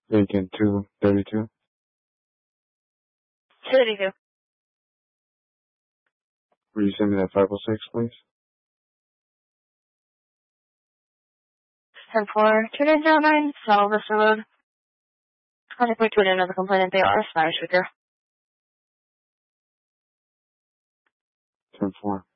Vacant 232. 232. Will you send me that 506, please? 10-4, 2909, South Vista Road. Contact me to another complainant. They are a Spanish speaker. 10-4.